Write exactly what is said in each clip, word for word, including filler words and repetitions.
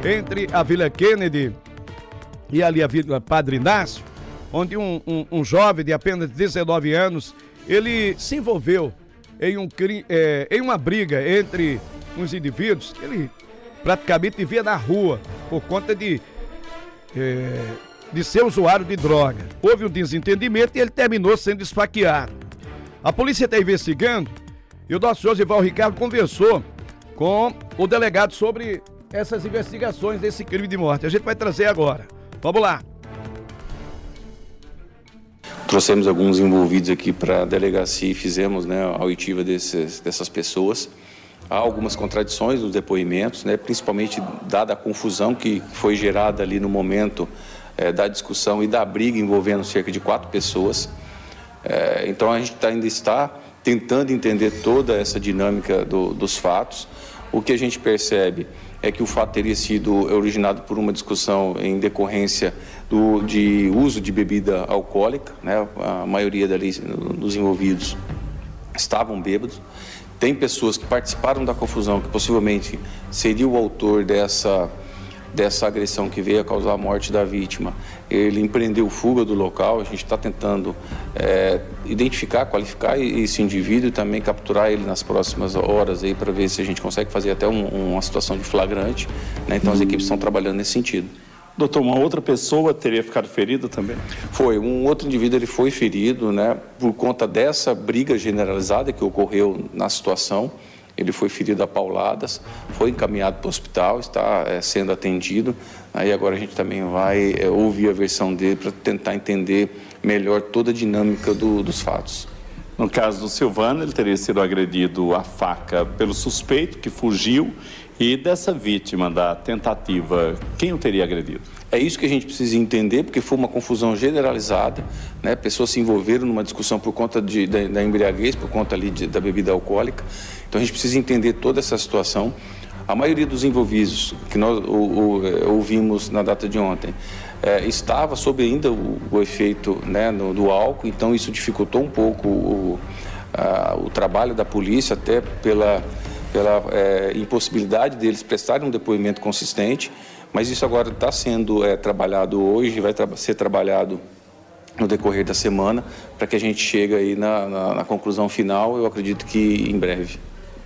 entre a Vila Kennedy e ali a Vila Padre Inácio, onde um, um, um jovem de apenas dezenove anos, ele se envolveu em, um, é, em uma briga entre uns indivíduos que ele praticamente vivia na rua por conta de, é, de ser usuário de droga. Houve um desentendimento e ele terminou sendo esfaqueado. A polícia está investigando e o nosso Josival Ricardo conversou com o delegado sobre essas investigações desse crime de morte. A gente vai trazer agora. Vamos lá. Trouxemos alguns envolvidos aqui para a delegacia e fizemos, né, a oitiva desses, dessas pessoas. Há algumas contradições nos depoimentos, né, principalmente dada a confusão que foi gerada ali no momento é, da discussão e da briga envolvendo cerca de quatro pessoas. É, então a gente tá, ainda está tentando entender toda essa dinâmica do, dos fatos. O que a gente percebe é que o fato teria sido originado por uma discussão em decorrência do, de uso de bebida alcoólica, né? A maioria dali dos envolvidos estavam bêbados. Tem pessoas que participaram da confusão, que possivelmente seria o autor dessa, dessa agressão que veio a causar a morte da vítima. Ele empreendeu fuga do local. A gente está tentando é, identificar, qualificar esse indivíduo e também capturar ele nas próximas horas aí para ver se a gente consegue fazer até um, uma situação de flagrante, né? Então as equipes estão trabalhando nesse sentido. Doutor, uma outra pessoa teria ficado ferida também? Foi, um outro indivíduo ele foi ferido, né, por conta dessa briga generalizada que ocorreu na situação. Ele foi ferido a pauladas, foi encaminhado para o hospital, está é, sendo atendido. Aí agora a gente também vai é, ouvir a versão dele para tentar entender melhor toda a dinâmica do, dos fatos. No caso do Silvano, ele teria sido agredido à faca pelo suspeito que fugiu. E dessa vítima da tentativa, quem o teria agredido? É isso que a gente precisa entender, porque foi uma confusão generalizada, né? Pessoas se envolveram numa discussão por conta de, da, da embriaguez, por conta ali de, da bebida alcoólica. Então a gente precisa entender toda essa situação. A maioria dos envolvidos que nós o, o, ouvimos na data de ontem é, estava sob ainda o, o efeito, né, no, do álcool, então isso dificultou um pouco o, a, o trabalho da polícia, até pela... pela é, impossibilidade deles prestarem um depoimento consistente, mas isso agora está sendo é, trabalhado hoje, vai tra- ser trabalhado no decorrer da semana, para que a gente chegue aí na, na, na conclusão final, eu acredito que em breve.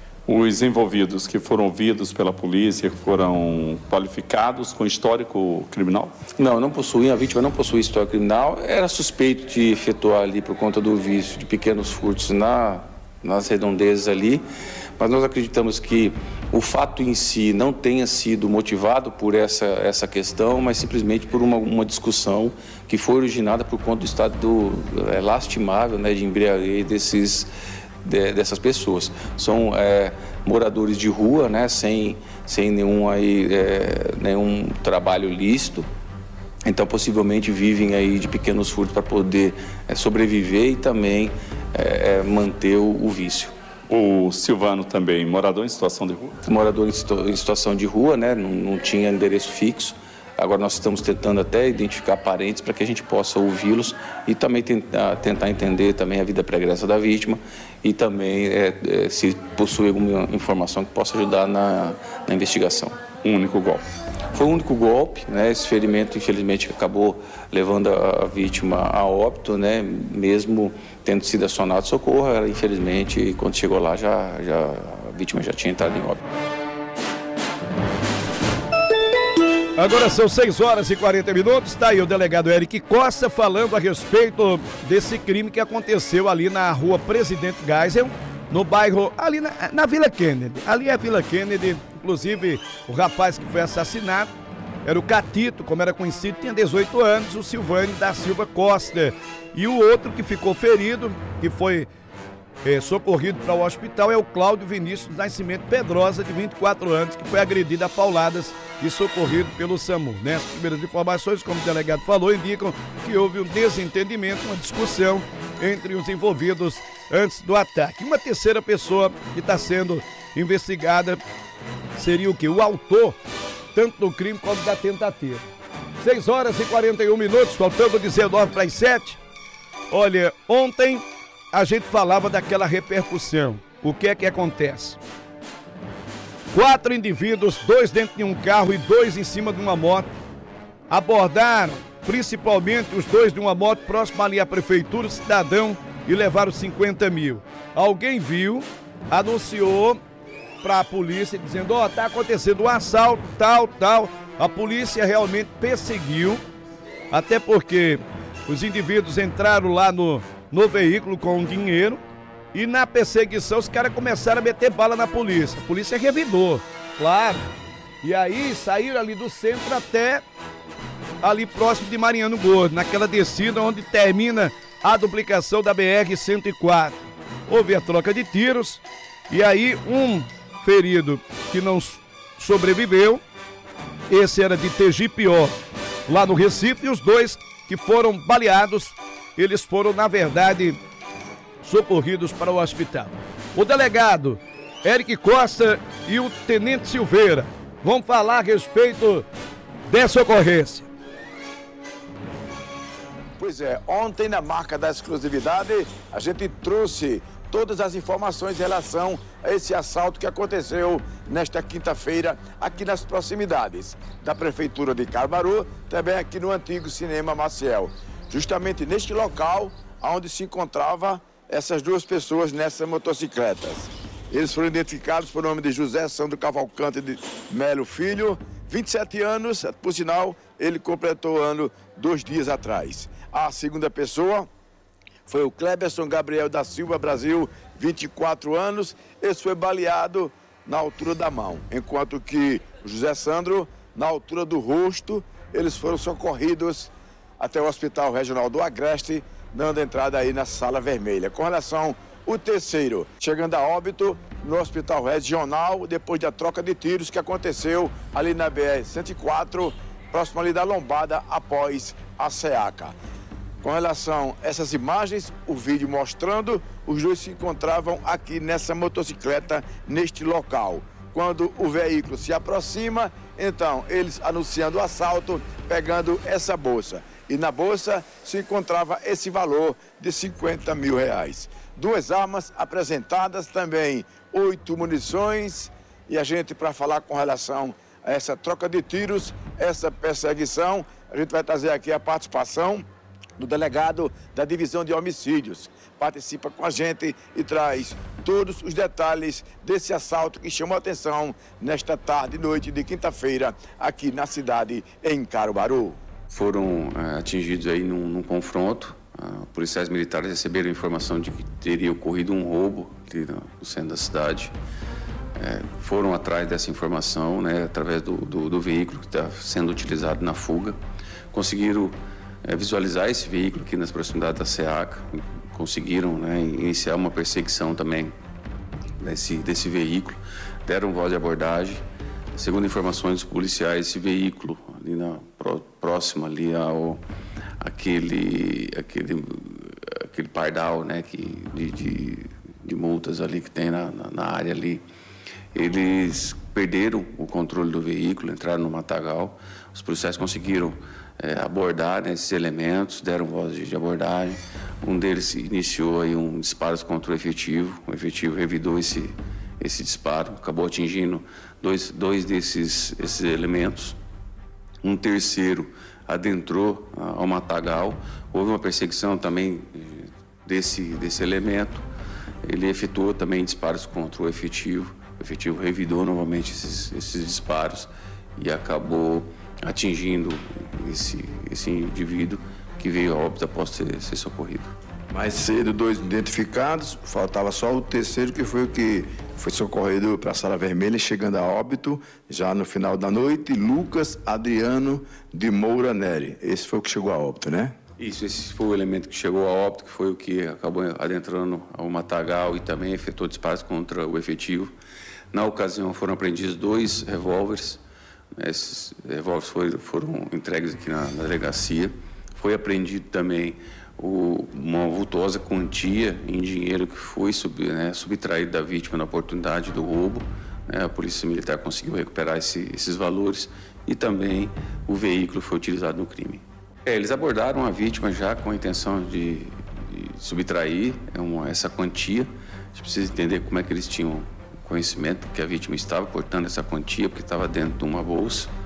Os envolvidos que foram ouvidos pela polícia foram qualificados com histórico criminal? Não, não possuíam, a vítima não possuía histórico criminal, era suspeito de efetuar ali por conta do vício de pequenos furtos na, nas redondezas ali, mas nós acreditamos que o fato em si não tenha sido motivado por essa, essa questão, mas simplesmente por uma, uma discussão que foi originada por conta do estado do, é, lastimável, né, de embriaguez desses, de, dessas pessoas. São é, moradores de rua, né, sem, sem nenhum, aí, é, nenhum trabalho lícito. Então, possivelmente vivem aí de pequenos furtos para poder é, sobreviver e também é, manter o, o vício. O Silvano também, morador em situação de rua? Morador em, situ- em situação de rua, né? Não, não tinha endereço fixo. Agora nós estamos tentando até identificar parentes para que a gente possa ouvi-los e também tentar, tentar entender também a vida pregressa da vítima e também é, é, se possui alguma informação que possa ajudar na, na investigação. Um único golpe? Foi o único golpe, né? Esse ferimento, infelizmente, acabou levando a, a vítima a óbito, né? Mesmo tendo sido acionado socorro, ela, infelizmente, quando chegou lá, já, já, a vítima já tinha entrado em óbito. Agora são seis horas e quarenta minutos, está aí o delegado Eric Costa falando a respeito desse crime que aconteceu ali na rua Presidente Geisel, no bairro, ali na, na Vila Kennedy. Ali é a Vila Kennedy, inclusive o rapaz que foi assassinado era o Catito, como era conhecido, tinha dezoito anos, o Silvânio da Silva Costa. E o outro que ficou ferido, que foi é, socorrido para o hospital, é o Cláudio Vinícius Nascimento Pedrosa, de vinte e quatro anos, que foi agredido a pauladas e socorrido pelo SAMU. Né? As primeiras informações, como o delegado falou, indicam que houve um desentendimento, uma discussão entre os envolvidos antes do ataque. Uma terceira pessoa que está sendo investigada seria o quê? O autor, tanto do crime quanto da tentativa. seis horas e quarenta e um minutos, faltando dezenove para as sete. Olha, ontem a gente falava daquela repercussão. O que é que acontece? quatro indivíduos, dois dentro de um carro e dois em cima de uma moto, abordaram principalmente os dois de uma moto próxima ali à prefeitura, o cidadão, e levaram cinquenta mil. Alguém viu, anunciou para a polícia dizendo, ó, oh, tá acontecendo um assalto, tal, tal. A polícia realmente perseguiu, até porque os indivíduos entraram lá no, no veículo com dinheiro e na perseguição os caras começaram a meter bala na polícia. A polícia revidou, claro. E aí saíram ali do centro até ali próximo de Mariano Gordo, naquela descida onde termina a duplicação da B R cento e quatro. Houve a troca de tiros e aí um ferido que não sobreviveu, esse era de Tegipió, lá no Recife, e os dois que foram baleados, eles foram, na verdade, socorridos para o hospital. O delegado Eric Costa e o tenente Silveira vão falar a respeito dessa ocorrência. Pois é, ontem na marca da exclusividade, a gente trouxe todas as informações em relação a esse assalto que aconteceu nesta quinta-feira aqui nas proximidades da Prefeitura de Caruaru, também aqui no antigo Cinema Maciel. Justamente neste local onde se encontrava essas duas pessoas nessas motocicletas. Eles foram identificados por nome de José Sandro Cavalcante de Melo Filho, vinte e sete anos, por sinal, ele completou o ano dois dias atrás. A segunda pessoa foi o Cleberson Gabriel da Silva Brasil, vinte e quatro anos. Esse foi baleado na altura da mão, enquanto que o José Sandro, na altura do rosto, eles foram socorridos até o Hospital Regional do Agreste, dando entrada aí na Sala Vermelha. Com relação ao terceiro, chegando a óbito no Hospital Regional, depois da troca de tiros que aconteceu ali na B R cento e quatro, próximo ali da lombada, após a SEACA. Com relação a essas imagens, o vídeo mostrando, os dois se encontravam aqui nessa motocicleta, neste local. Quando o veículo se aproxima, então eles anunciando o assalto, pegando essa bolsa. E na bolsa se encontrava esse valor de cinquenta mil reais. Duas armas apresentadas, também oito munições. E a gente, para falar com relação a essa troca de tiros, essa perseguição, a gente vai trazer aqui a participação do delegado da Divisão de Homicídios. Participa com a gente e traz todos os detalhes desse assalto que chamou a atenção nesta tarde e noite de quinta-feira aqui na cidade, em Caruaru. Foram é, atingidos aí num, num confronto. Uh, policiais militares receberam informação de que teria ocorrido um roubo ali no, no centro da cidade. É, foram atrás dessa informação, né, através do, do, do veículo que está sendo utilizado na fuga. Conseguiram é, visualizar esse veículo aqui nas proximidades da SEACA. Conseguiram, né, iniciar uma perseguição também desse, desse veículo. Deram voz de abordagem. Segundo informações dos policiais, esse veículo ali na pró, próximo ali ao aquele aquele aquele pardal, né, que de, de, de multas ali que tem na, na, na área ali, eles perderam o controle do veículo, entraram no matagal. Os policiais conseguiram é, abordar, né, esses elementos, deram voz de, de abordagem. Um deles iniciou aí um disparo contra o efetivo. O efetivo revidou esse esse disparo, acabou atingindo dois, dois desses esses elementos. Um terceiro adentrou ao matagal. Houve uma perseguição também desse, desse elemento. Ele efetuou também disparos contra o efetivo. O efetivo revidou novamente esses, esses disparos e acabou atingindo esse, esse indivíduo que veio a óbito após ser, ser socorrido. Mais cedo, dois identificados, faltava só o terceiro, que foi o que foi socorrido para a Sala Vermelha, chegando a óbito, já no final da noite, Lucas Adriano de Moura Neri. Esse foi o que chegou a óbito, né? Isso, esse foi o elemento que chegou a óbito, que foi o que acabou adentrando ao matagal e também efetuou disparos contra o efetivo. Na ocasião foram apreendidos dois revólveres, esses revólveres foram, foram entregues aqui na, na delegacia. Foi apreendido também o, uma vultosa quantia em dinheiro que foi sub, né, subtraído da vítima na oportunidade do roubo. Né, a Polícia Militar conseguiu recuperar esse, esses valores e também o veículo foi utilizado no crime. É, eles abordaram a vítima já com a intenção de, de subtrair uma, essa quantia. A gente precisa entender como é que eles tinham conhecimento que a vítima estava portando essa quantia, porque estava dentro de uma bolsa.